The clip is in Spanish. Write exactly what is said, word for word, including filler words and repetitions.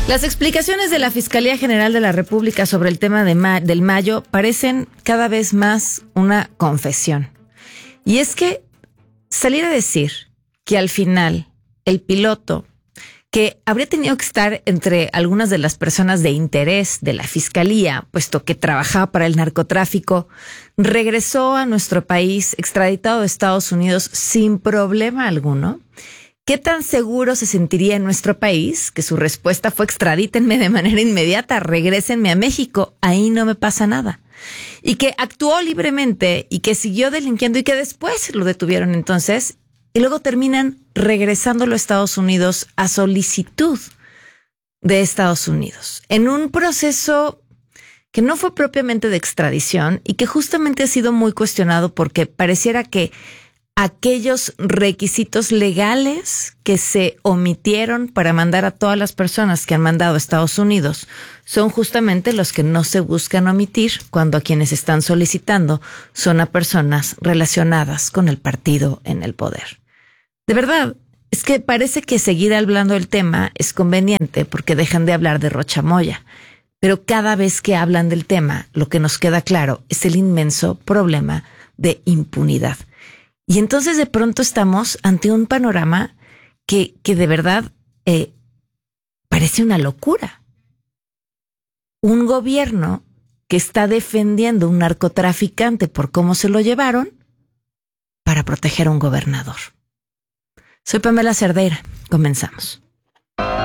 Las explicaciones de la Fiscalía General de la República sobre el tema de ma- del Mayo parecen cada vez más una confesión. Y es que salir a decir que al final el piloto, que habría tenido que estar entre algunas de las personas de interés de la Fiscalía, puesto que trabajaba para el narcotráfico, regresó a nuestro país extraditado de Estados Unidos sin problema alguno. ¿Qué tan seguro se sentiría en nuestro país? Que su respuesta fue: extradítenme de manera inmediata, regrésenme a México, ahí no me pasa nada. Y que actuó libremente y que siguió delinquiendo y que después lo detuvieron entonces y luego terminan regresándolo a Estados Unidos a solicitud de Estados Unidos, en un proceso que no fue propiamente de extradición y que justamente ha sido muy cuestionado porque pareciera que aquellos requisitos legales que se omitieron para mandar a todas las personas que han mandado a Estados Unidos son justamente los que no se buscan omitir cuando a quienes están solicitando son a personas relacionadas con el partido en el poder. De verdad, es que parece que seguir hablando del tema es conveniente porque dejan de hablar de Rocha Moya. Pero cada vez que hablan del tema, lo que nos queda claro es el inmenso problema de impunidad. Y entonces de pronto estamos ante un panorama que, que de verdad eh, parece una locura. Un gobierno que está defendiendo a un narcotraficante por cómo se lo llevaron para proteger a un gobernador. Soy Pamela Cerdeira. Comenzamos.